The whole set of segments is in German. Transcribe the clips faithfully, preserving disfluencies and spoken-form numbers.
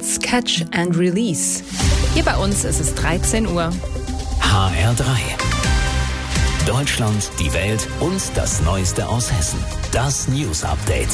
Hits, Catch and Release. Hier bei uns ist es dreizehn Uhr. H R drei. Deutschland, die Welt und das Neueste aus Hessen. Das News Update.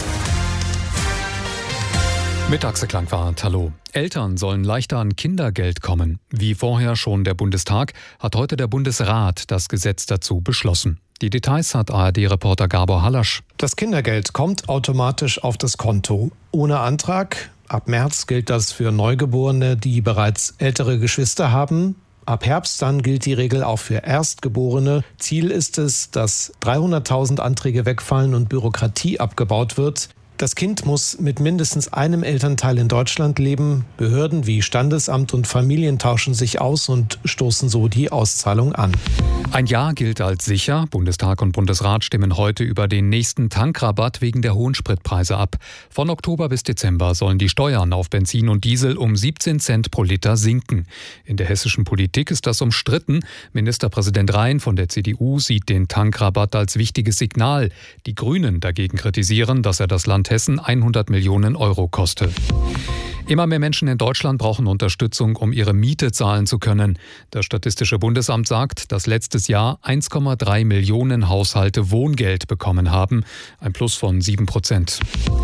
Mit Axel Klangwart, hallo. Eltern sollen leichter an Kindergeld kommen. Wie vorher schon der Bundestag, hat heute der Bundesrat das Gesetz dazu beschlossen. Die Details hat A R D-Reporter Gabor Hallasch. Das Kindergeld kommt automatisch auf das Konto. Ohne Antrag. Ab März gilt das für Neugeborene, die bereits ältere Geschwister haben. Ab Herbst dann gilt die Regel auch für Erstgeborene. Ziel ist es, dass dreihunderttausend Anträge wegfallen und Bürokratie abgebaut wird. Das Kind muss mit mindestens einem Elternteil in Deutschland leben. Behörden wie Standesamt und Familien tauschen sich aus und stoßen so die Auszahlung an. Ein Jahr gilt als sicher. Bundestag und Bundesrat stimmen heute über den nächsten Tankrabatt wegen der hohen Spritpreise ab. Von Oktober bis Dezember sollen die Steuern auf Benzin und Diesel um siebzehn Cent pro Liter sinken. In der hessischen Politik ist das umstritten. Ministerpräsident Rhein von der C D U sieht den Tankrabatt als wichtiges Signal. Die Grünen dagegen kritisieren, dass er das Land Hessen hundert Millionen Euro koste. Immer mehr Menschen in Deutschland brauchen Unterstützung, um ihre Miete zahlen zu können. Das Statistische Bundesamt sagt, dass letztes Jahr eins Komma drei Millionen Haushalte Wohngeld bekommen haben, ein Plus von sieben Prozent.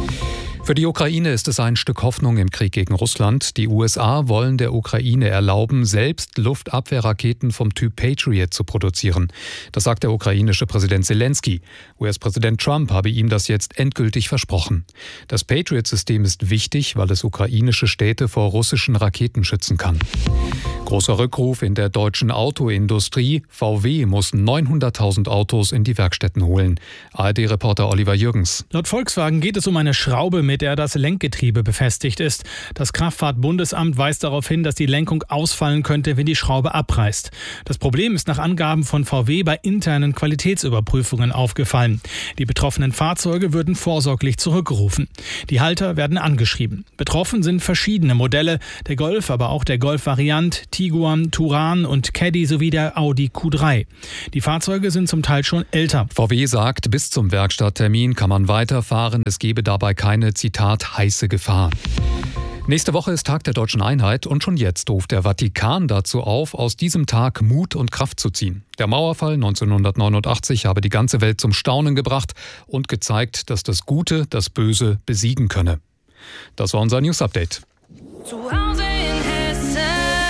Für die Ukraine ist es ein Stück Hoffnung im Krieg gegen Russland. Die U S A wollen der Ukraine erlauben, selbst Luftabwehrraketen vom Typ Patriot zu produzieren. Das sagt der ukrainische Präsident Zelensky. U S-Präsident Trump habe ihm das jetzt endgültig versprochen. Das Patriot-System ist wichtig, weil es ukrainische Städte vor russischen Raketen schützen kann. Großer Rückruf in der deutschen Autoindustrie. V W muss neunhunderttausend Autos in die Werkstätten holen. A R D-Reporter Oliver Jürgens. Laut Volkswagen geht es um eine Schraube, mit der das Lenkgetriebe befestigt ist. Das Kraftfahrtbundesamt weist darauf hin, dass die Lenkung ausfallen könnte, wenn die Schraube abreißt. Das Problem ist nach Angaben von V W bei internen Qualitätsüberprüfungen aufgefallen. Die betroffenen Fahrzeuge würden vorsorglich zurückgerufen. Die Halter werden angeschrieben. Betroffen sind verschiedene Modelle, der Golf, aber auch der Golf Variant, Tiguan, Touran und Caddy sowie der Audi Q drei. Die Fahrzeuge sind zum Teil schon älter. V W sagt, bis zum Werkstatttermin kann man weiterfahren. Es gebe dabei keine, Zitat, heiße Gefahr. Nächste Woche ist Tag der Deutschen Einheit und schon jetzt ruft der Vatikan dazu auf, aus diesem Tag Mut und Kraft zu ziehen. Der Mauerfall neunzehnhundertneunundachtzig habe die ganze Welt zum Staunen gebracht und gezeigt, dass das Gute das Böse besiegen könne. Das war unser News Update. Zu Hause in Hessen.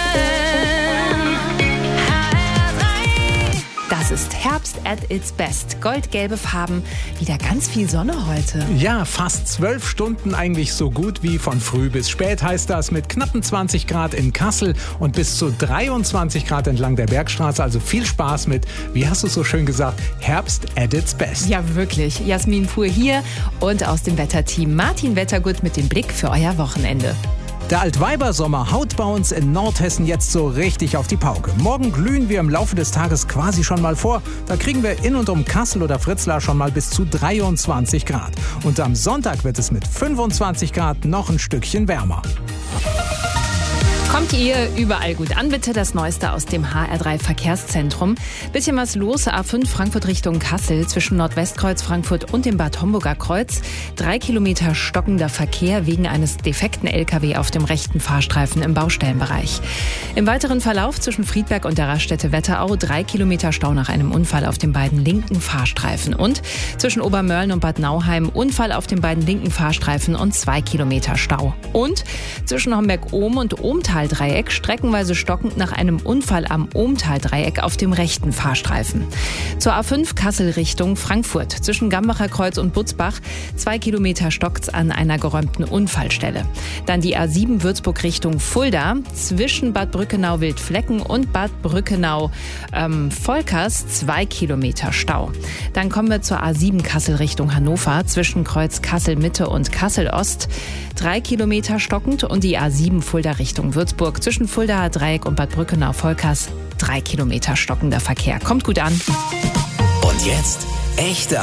Das ist Herbst at its best. Goldgelbe Farben, wieder ganz viel Sonne heute. Ja, fast zwölf Stunden, eigentlich so gut wie von früh bis spät heißt das, mit knappen zwanzig Grad in Kassel und bis zu dreiundzwanzig Grad entlang der Bergstraße. Also viel Spaß mit, wie hast du es so schön gesagt, Herbst at its best. Ja, wirklich. Jasmin Pur hier und aus dem Wetterteam Martin Wettergut mit dem Blick für euer Wochenende. Der Altweibersommer haut bei uns in Nordhessen jetzt so richtig auf die Pauke. Morgen glühen wir im Laufe des Tages quasi schon mal vor. Da kriegen wir in und um Kassel oder Fritzlar schon mal bis zu dreiundzwanzig Grad. Und am Sonntag wird es mit fünfundzwanzig Grad noch ein Stückchen wärmer. Kommt ihr überall gut an, bitte. Das Neueste aus dem H R drei Verkehrszentrum. Bisschen was los, A fünf Frankfurt Richtung Kassel zwischen Nordwestkreuz Frankfurt und dem Bad Homburger Kreuz. Drei Kilometer stockender Verkehr wegen eines defekten L K W auf dem rechten Fahrstreifen im Baustellenbereich. Im weiteren Verlauf zwischen Friedberg und der Raststätte Wetterau drei Kilometer Stau nach einem Unfall auf den beiden linken Fahrstreifen. Und zwischen Obermörlen und Bad Nauheim Unfall auf den beiden linken Fahrstreifen und zwei Kilometer Stau. Und zwischen Homberg-Ohm und Ohmtal Dreieck streckenweise stockend nach einem Unfall am Ohmtal-Dreieck auf dem rechten Fahrstreifen. Zur A fünf Kassel Richtung Frankfurt zwischen Gambacher Kreuz und Butzbach zwei Kilometer stockt's an einer geräumten Unfallstelle. Dann die A sieben Würzburg Richtung Fulda zwischen Bad Brückenau-Wildflecken und Bad Brückenau-Volkers zwei Kilometer Stau. Dann kommen wir zur A sieben Kassel Richtung Hannover zwischen Kreuz Kassel Mitte und Kassel Ost drei Kilometer stockend und die A sieben Fulda Richtung Würzburg zwischen Fuldaer Dreieck und Bad Brückenau-Volkers drei Kilometer stockender Verkehr. Kommt gut an. Und jetzt echte